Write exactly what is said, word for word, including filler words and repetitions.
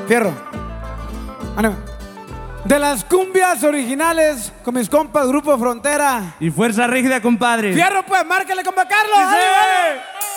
Fierro. Ánimo. De las cumbias originales con mis compas Grupo Frontera y Fuerza Rígida, compadre. Fierro, pues, márquele, compa Carlos. ¡Sí!